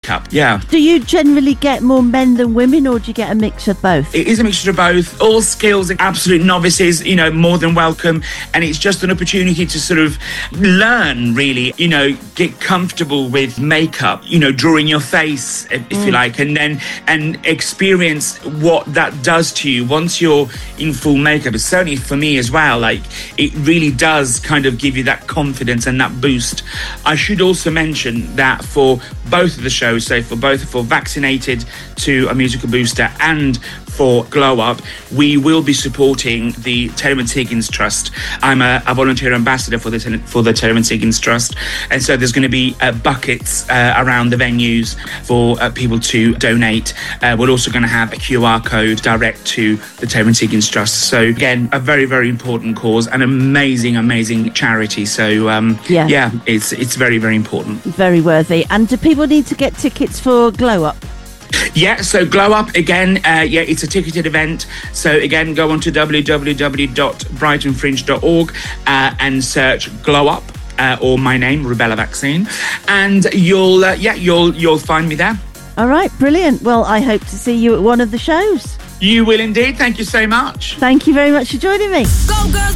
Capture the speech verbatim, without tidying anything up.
makeup. Yeah. Do you generally get more men than women, or do you get a mix of both? It is a mixture of both. All skills, absolute novices, you know, more than welcome. And it's just an opportunity to sort of learn, really, you know, get comfortable with makeup, you know, drawing your face, if, if mm. you like, and then and experience what that does to you once you're in full makeup. It's certainly for me as well, like, it really does kind of give you that confidence and that boost. I should also mention that for both of the shows, so for both for Vaccinated to a Musical Booster and for Glow Up, we will be supporting the Terence Higgins Trust. I'm a, a volunteer ambassador for the for the Terence Higgins Trust, and so there's going to be uh, buckets uh, around the venues for uh, people to donate. Uh, we're also going to have a Q R code direct to the Terence Higgins Trust. So again, a very, very important cause, an amazing, amazing charity. So um, yeah. yeah, it's it's very, very important. Very worthy. And do people need to get tickets for Glow Up? Yeah, so Glow Up, again, uh, yeah, it's a ticketed event. So again, go on to w w w dot brighton fringe dot org uh, and search Glow Up uh, or my name, Rubella Vaccine, and you'll, uh, yeah, you'll you'll find me there. All right, brilliant. Well, I hope to see you at one of the shows. You will indeed. Thank you so much. Thank you very much for joining me. Go, girls.